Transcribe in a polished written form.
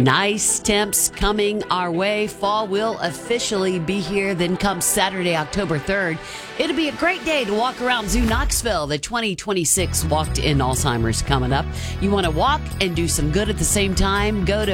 Nice temps coming our way. Fall will officially be here. Then comes Saturday, October 3rd. It'll be a great day to walk around Zoo Knoxville. The 2026 Walked In Alzheimer's coming up. You want to walk and do some good at the same time? Go to